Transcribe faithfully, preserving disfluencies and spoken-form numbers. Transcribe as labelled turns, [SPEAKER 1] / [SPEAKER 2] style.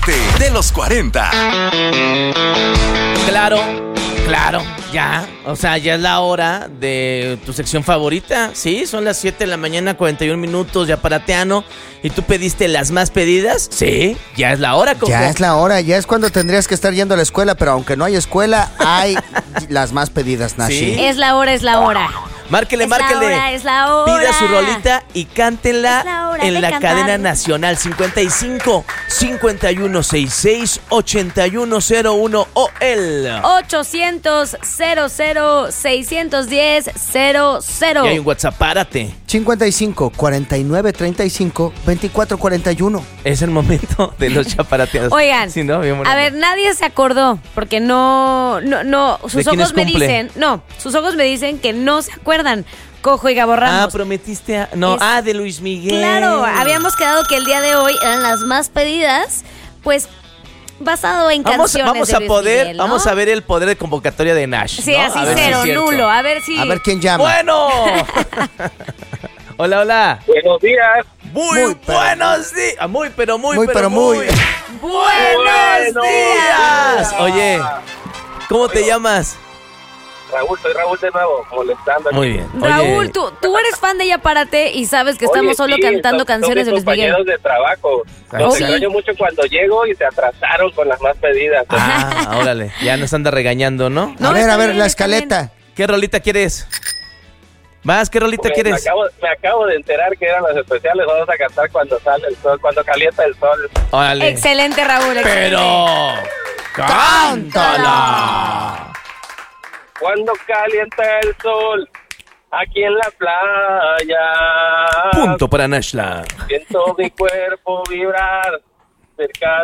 [SPEAKER 1] parte de los cuarenta.
[SPEAKER 2] Claro, claro, ya. O sea, ya es la hora de tu sección favorita. Sí, son las siete de la mañana, cuarenta y un minutos, ya parateano. ¿Y tú pediste las más pedidas? Sí, ya es la hora, Coco.
[SPEAKER 3] Ya es la hora, ya es cuando tendrías que estar yendo a la escuela, pero aunque no hay escuela, hay las más pedidas, Nashi.
[SPEAKER 2] Sí.
[SPEAKER 4] Es la hora, es la hora.
[SPEAKER 2] Márquele,
[SPEAKER 4] Es
[SPEAKER 2] márquele.
[SPEAKER 4] la hora, es la hora.
[SPEAKER 2] Pida su rolita y cántenla
[SPEAKER 4] Es la hora
[SPEAKER 2] en
[SPEAKER 4] de
[SPEAKER 2] la
[SPEAKER 4] cantar.
[SPEAKER 2] cadena nacional cincuenta y cinco, cincuenta y uno, sesenta y seis, ochenta y uno cero uno o el.
[SPEAKER 4] ochocientos, cero cero, seiscientos diez, cero cero.
[SPEAKER 2] Y hay un WhatsApp, párate.
[SPEAKER 3] cincuenta y cinco, cuarenta y nueve, treinta y cinco, veinticuatro, cuarenta y uno.
[SPEAKER 2] Es el momento de los chaparateados.
[SPEAKER 4] Oigan,
[SPEAKER 2] Sí, ¿no? Bien bonito.
[SPEAKER 4] a ver, nadie se acordó, porque no, no, no, sus
[SPEAKER 2] ¿De quiénes
[SPEAKER 4] ojos me
[SPEAKER 2] cumple?
[SPEAKER 4] dicen, no, sus ojos me dicen que no se acuerdan. Cojo y Gabo
[SPEAKER 2] Ah,
[SPEAKER 4] Ramos.
[SPEAKER 2] prometiste a... No,
[SPEAKER 4] Es-
[SPEAKER 2] ah, de Luis Miguel.
[SPEAKER 4] Claro, habíamos quedado que el día de hoy eran las más pedidas, pues basado en
[SPEAKER 2] Vamos,
[SPEAKER 4] canciones
[SPEAKER 2] vamos
[SPEAKER 4] de
[SPEAKER 2] a
[SPEAKER 4] Luis
[SPEAKER 2] poder,
[SPEAKER 4] Miguel, ¿no?
[SPEAKER 2] vamos a ver el poder de convocatoria de Nash.
[SPEAKER 4] Sí,
[SPEAKER 2] ¿no?
[SPEAKER 4] así
[SPEAKER 2] A ver si es
[SPEAKER 4] cero,
[SPEAKER 2] cierto.
[SPEAKER 4] nulo, a ver si...
[SPEAKER 3] A ver quién llama.
[SPEAKER 2] Bueno. Hola, hola.
[SPEAKER 5] Buenos días.
[SPEAKER 2] Muy,
[SPEAKER 3] Muy, pero-
[SPEAKER 2] buenos días. Muy, pero muy,
[SPEAKER 3] Muy,
[SPEAKER 2] pero,
[SPEAKER 3] pero
[SPEAKER 2] muy.
[SPEAKER 3] muy.
[SPEAKER 2] Buenos
[SPEAKER 5] Buenos
[SPEAKER 2] días.
[SPEAKER 5] días.
[SPEAKER 2] Oye, ¿cómo te llamas?
[SPEAKER 5] Raúl, soy Raúl de nuevo, molestando.
[SPEAKER 2] Muy bien.
[SPEAKER 4] Raúl,
[SPEAKER 2] Oye,
[SPEAKER 4] tú, tú eres fan de Ya Párate y sabes que
[SPEAKER 5] Oye,
[SPEAKER 4] estamos solo
[SPEAKER 5] sí,
[SPEAKER 4] cantando
[SPEAKER 5] son-
[SPEAKER 4] canciones de
[SPEAKER 5] son mis
[SPEAKER 4] Luis Miguel.
[SPEAKER 5] compañeros de trabajo. Los
[SPEAKER 2] Sí.
[SPEAKER 5] extraño mucho cuando llego y se atrasaron con las más pedidas.
[SPEAKER 2] Ah, órale. Ya nos anda regañando, ¿no?
[SPEAKER 4] No,
[SPEAKER 3] a ver,
[SPEAKER 4] está
[SPEAKER 3] a ver,
[SPEAKER 4] bien,
[SPEAKER 3] la
[SPEAKER 4] está bien.
[SPEAKER 3] escaleta.
[SPEAKER 2] ¿Qué rolita quieres? ¿Más? ¿Qué rolita
[SPEAKER 5] Pues, me,
[SPEAKER 2] quieres?
[SPEAKER 5] acabo, me acabo de enterar que eran las especiales. Vamos a cantar cuando sale el sol, cuando calienta el sol.
[SPEAKER 2] Órale.
[SPEAKER 4] Excelente, Raúl. excelente.
[SPEAKER 2] Pero... ¡cántala!
[SPEAKER 5] Cuando calienta el sol, aquí en la playa.
[SPEAKER 2] Punto para Nashla.
[SPEAKER 5] Siento mi cuerpo vibrar cerca